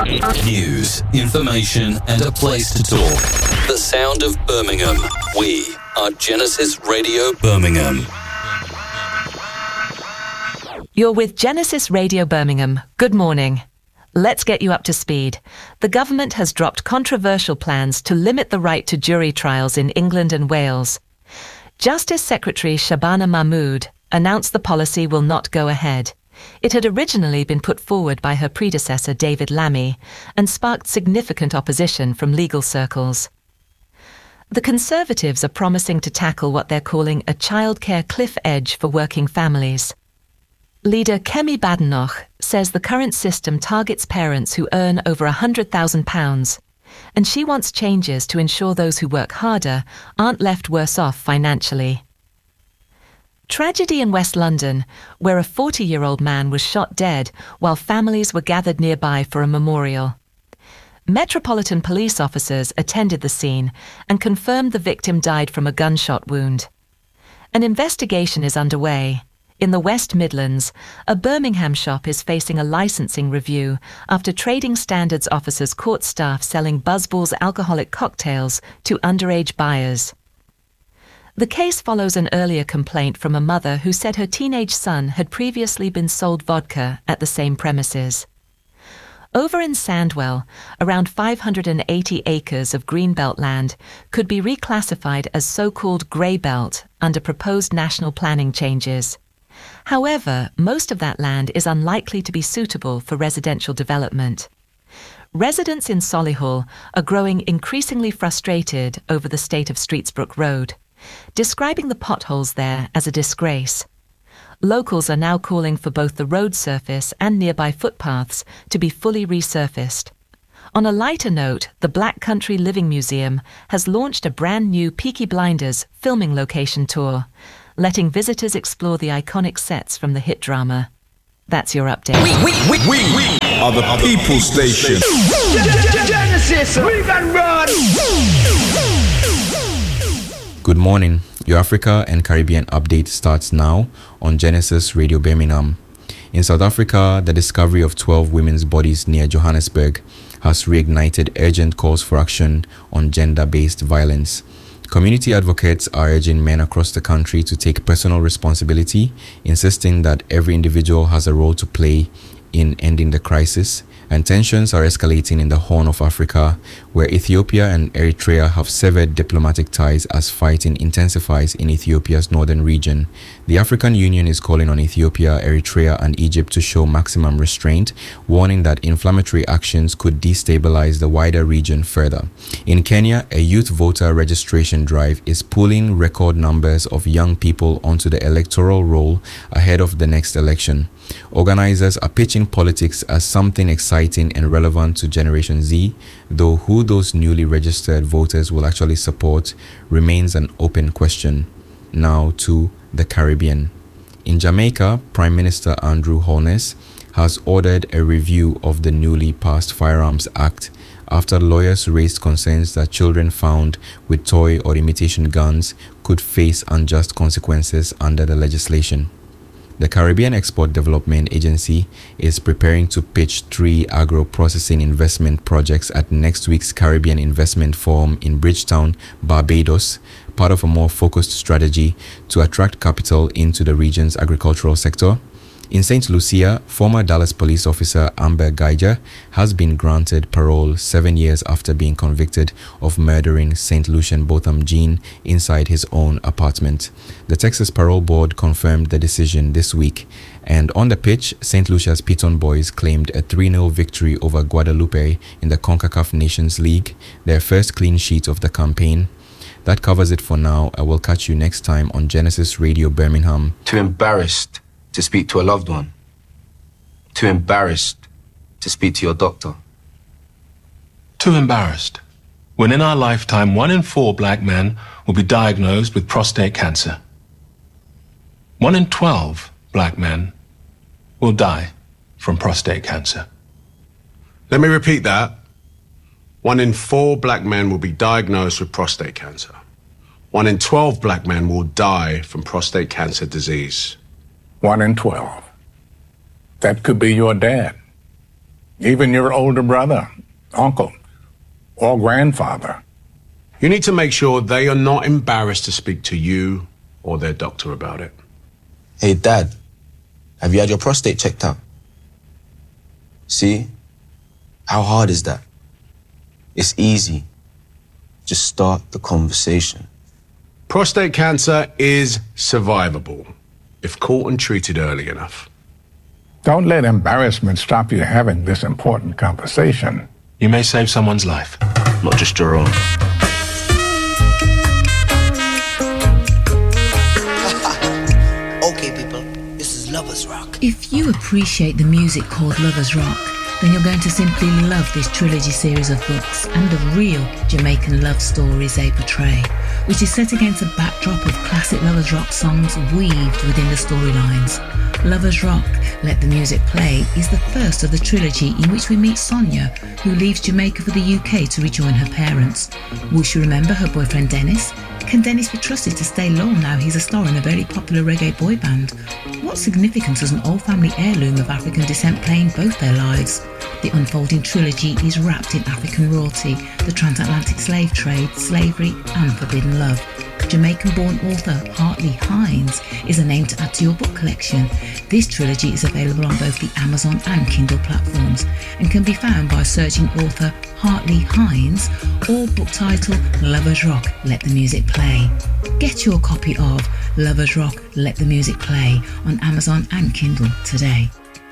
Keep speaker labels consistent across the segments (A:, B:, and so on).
A: News, information, and a place to talk. The sound of Birmingham. We are Genesis Radio Birmingham.
B: You're with Genesis Radio Birmingham. Good morning. Let's get you up to speed. The government has dropped controversial plans to limit the right to jury trials in England and Wales. Justice Secretary Shabana Mahmood announced the policy will not go ahead. It had originally been put forward by her predecessor David Lammy and sparked significant opposition from legal circles. The Conservatives are promising to tackle what they're calling a childcare cliff edge for working families. Leader Kemi Badenoch says the current system targets parents who earn over £100,000, and she wants changes to ensure those who work harder aren't left worse off financially. Tragedy in West London, where a 40-year-old man was shot dead while families were gathered nearby for a memorial. Metropolitan police officers attended the scene and confirmed the victim died from a gunshot wound. An investigation is underway. In the West Midlands, a Birmingham shop is facing a licensing review after trading standards officers caught staff selling Buzzballs alcoholic cocktails to underage buyers. The case follows an earlier complaint from a mother who said her teenage son had previously been sold vodka at the same premises. Over in Sandwell, around 580 acres of greenbelt land could be reclassified as so-called grey belt under proposed national planning changes. However, most of that land is unlikely to be suitable for residential development. Residents in Solihull are growing increasingly frustrated over the state of Streetsbrook Road, describing the potholes there as a disgrace. Locals are now calling for both the road surface and nearby footpaths to be fully resurfaced. On a lighter note, the Black Country Living Museum has launched a brand new Peaky Blinders filming location tour, letting visitors explore the iconic sets from the hit drama. That's your update.
C: We are the People Station.
D: Genesis, we can run.
E: Good morning. Your Africa and Caribbean update starts now on Genesis Radio Birmingham. In South Africa, the discovery of 12 women's bodies near Johannesburg has reignited urgent calls for action on gender-based violence. Community advocates are urging men across the country to take personal responsibility, insisting that every individual has a role to play in ending the crisis, and tensions are escalating in the Horn of Africa, where Ethiopia and Eritrea have severed diplomatic ties as fighting intensifies in Ethiopia's northern region. The African Union is calling on Ethiopia, Eritrea, and Egypt to show maximum restraint, warning that inflammatory actions could destabilize the wider region further. In Kenya, a youth voter registration drive is pulling record numbers of young people onto the electoral roll ahead of the next election. Organizers are pitching politics as something exciting and relevant to Generation Z, though who those newly registered voters will actually support remains an open question. Now to the Caribbean. In Jamaica, Prime Minister Andrew Holness has ordered a review of the newly passed Firearms Act after lawyers raised concerns that children found with toy or imitation guns could face unjust consequences under the legislation. The Caribbean Export Development Agency is preparing to pitch 3 agro-processing investment projects at next week's Caribbean Investment Forum in Bridgetown, Barbados, part of a more focused strategy to attract capital into the region's agricultural sector. In St. Lucia, former Dallas police officer Amber Geiger has been granted parole 7 years after being convicted of murdering St. Lucian Botham Jean inside his own apartment. The Texas Parole Board confirmed the decision this week. And on the pitch, St. Lucia's Piton Boys claimed a 3-0 victory over Guadalupe in the CONCACAF Nations League, their first clean sheet of the campaign. That covers it for now. I will catch you next time on Genesis Radio Birmingham.
F: Too embarrassed to speak to a loved one. Too embarrassed to speak to your doctor.
G: Too embarrassed. When in our lifetime, 1 in 4 black men will be diagnosed with prostate cancer. 1 in 12 black men will die from prostate cancer.
C: Let me repeat that. 1 in 4 black men will be diagnosed with prostate cancer. 1 in 12 black men will die from prostate cancer disease.
H: 1 in 12. That could be your dad. even your older brother, uncle, or grandfather.
C: You need to make sure they are not embarrassed to speak to you or their doctor about it.
F: Hey, Dad, have you had your prostate checked out? See? How hard is that? It's easy. Just start the conversation.
C: Prostate cancer is survivable if caught and treated early enough.
H: Don't let embarrassment stop you having this important conversation.
G: You may save someone's life.
F: Not just your own.
I: Okay, people, this is Lovers Rock.
J: If you appreciate the music called Lovers Rock, then you're going to simply love this trilogy series of books and the real Jamaican love stories they portray, which is set against a backdrop of classic Lovers Rock songs weaved within the storylines. Lovers Rock, Let the Music Play is the first of the trilogy in which we meet Sonia, who leaves Jamaica for the UK to rejoin her parents. Will she remember her boyfriend Dennis? Can Dennis be trusted to stay low now he's a star in a very popular reggae boy band? What significance does an old family heirloom of African descent play in both their lives? The unfolding trilogy is wrapped in African royalty, the transatlantic slave trade, slavery and forbidden love. Jamaican-born author Hartley Hines is a name to add to your book collection. This trilogy is available on both the Amazon and Kindle platforms and can be found by searching author Hartley Hines or book title Lovers Rock, Let the Music Play. Get your copy of Lovers Rock, Let the Music Play on Amazon and Kindle today.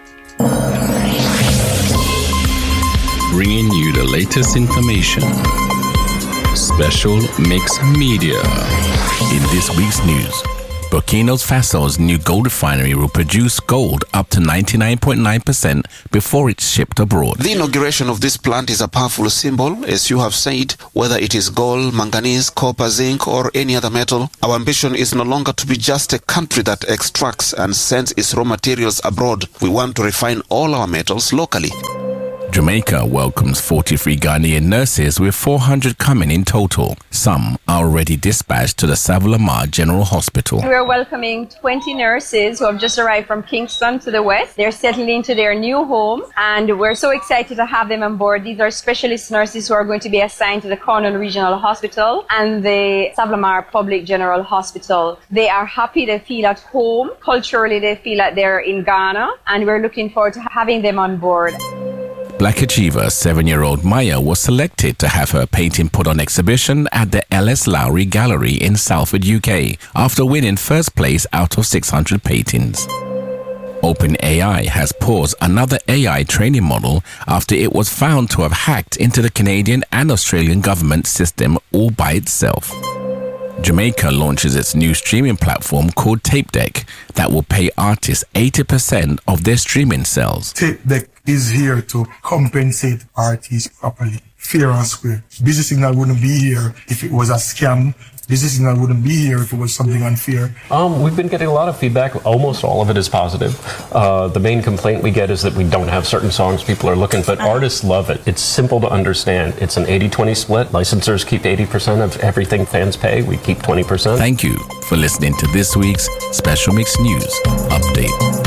K: Bringing you the latest information. Special Mix Media. In this week's news, Burkina Faso's new gold refinery will produce gold up to 99.9% before it's shipped abroad.
L: The inauguration of this plant is a powerful symbol, as you have said, whether it is gold, manganese, copper, zinc, or any other metal. Our ambition is no longer to be just a country that extracts and sends its raw materials abroad. We want to refine all our metals locally.
K: Jamaica welcomes 43 Ghanaian nurses, with 400 coming in total. Some are already dispatched to the Savile-Lamar General Hospital.
M: We're welcoming 20 nurses who have just arrived from Kingston to the west. They're settling into their new home, and we're so excited to have them on board. These are specialist nurses who are going to be assigned to the Cornwall Regional Hospital and the Savile-Lamar Public General Hospital. They are happy, they feel at home. Culturally, they feel like they're in Ghana, and we're looking forward to having them on board.
K: Black achiever 7-year-old Maya was selected to have her painting put on exhibition at the L.S. Lowry Gallery in Salford, UK, after winning first place out of 600 paintings. OpenAI has paused another AI training model after it was found to have hacked into the Canadian and Australian government system all by itself. Jamaica launches its new streaming platform called Tape Deck that will pay artists 80% of their streaming sales.
N: Tape Deck is here to compensate artists properly, fair and square. Busy Signal wouldn't be here if it was a scam. Busy Signal wouldn't be here if it was something unfair.
O: We've been getting a lot of feedback. Almost all of it is positive. The main complaint we get is that we don't have certain songs people are looking, but artists love it. It's simple to understand. It's an 80-20 split. Licensors keep 80% of everything fans pay. We keep 20%.
K: Thank you for listening to this week's Special Mix News Update.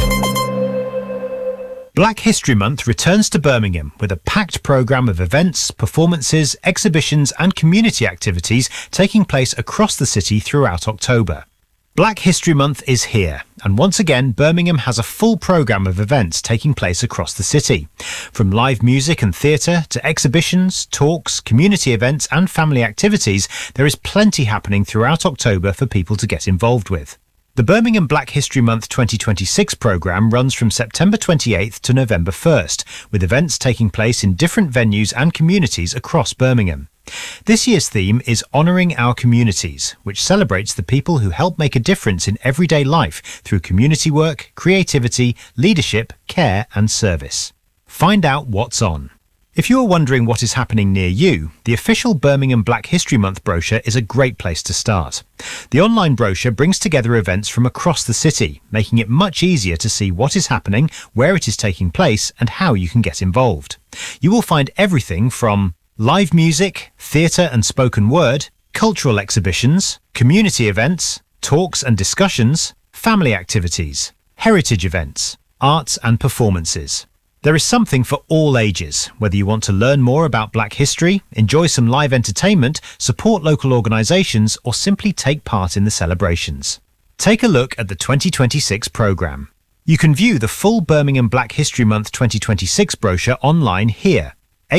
P: Black History Month returns to Birmingham with a packed programme of events, performances, exhibitions and community activities taking place across the city throughout October. Black History Month is here, and once again Birmingham has a full programme of events taking place across the city. From live music and theatre to exhibitions, talks, community events and family activities, there is plenty happening throughout October for people to get involved with. The Birmingham Black History Month 2026 programme runs from September 28th to November 1st, with events taking place in different venues and communities across Birmingham. This year's theme is Honouring Our Communities, which celebrates the people who help make a difference in everyday life through community work, creativity, leadership, care and service. Find out what's on. If you're wondering what is happening near you, the official Birmingham Black History Month brochure is a great place to start. The online brochure brings together events from across the city, making it much easier to see what is happening, where it is taking place, and how you can get involved. You will find everything from live music, theatre and spoken word, cultural exhibitions, community events, talks and discussions, family activities, heritage events, arts and performances. There is something for all ages, whether you want to learn more about Black history, enjoy some live entertainment, support local organisations, or simply take part in the celebrations. Take a look at the 2026 programme. You can view the full Birmingham Black History Month 2026 brochure online here.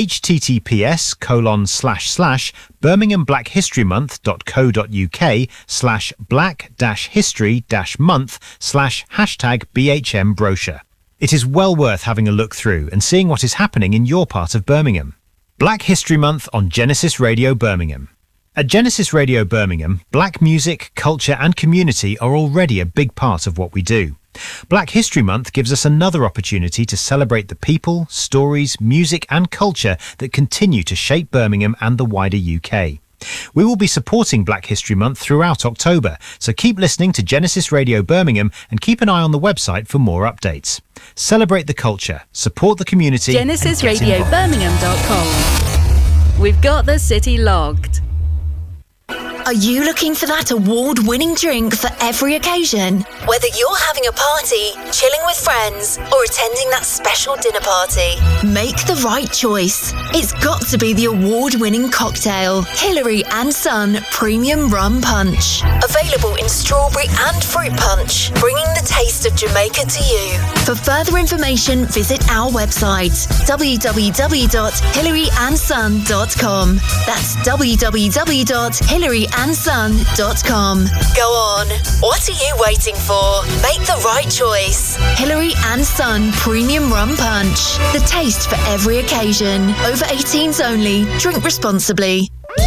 P: https://birminghamblackistorymonth.co.uk/black-history-month/#BHM brochure. It is well worth having a look through and seeing what is happening in your part of Birmingham. Black History Month on Genesis Radio Birmingham. At Genesis Radio Birmingham, black music, culture and community are already a big part of what we do. Black History Month gives us another opportunity to celebrate the people, stories, music and culture that continue to shape Birmingham and the wider UK. We will be supporting Black History Month throughout October, so keep listening to Genesis Radio Birmingham and keep an eye on the website for more updates. Celebrate the culture, support the community.
Q: GenesisRadioBirmingham.com. We've got the city logged.
R: Are you looking for that award-winning drink for every occasion? Whether you're having a party, chilling with friends, or attending that special dinner party, make the right choice. It's got to be the award-winning cocktail, Hillary and Son Premium Rum Punch. Available in strawberry and fruit punch, bringing the taste of Jamaica to you. For further information, visit our website, www.hillaryandsson.com. That's www.hillaryandsson.com. Go on. What are you waiting for? Make the right choice. Hillary and Son Premium Rum Punch. The taste for every occasion. Over 18s only. Drink responsibly.